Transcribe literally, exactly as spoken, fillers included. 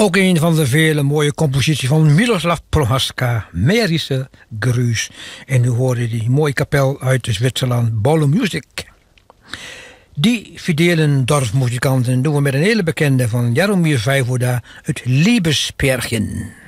Ook een van de vele mooie composities van Miroslav Prohaska, Merische Gruus. En nu hoorde die mooie kapel uit Zwitserland, Bolo Music. Die fidele dorpsmuzikanten doen we met een hele bekende van Jaromir Vijvoda, het Liebesperchen.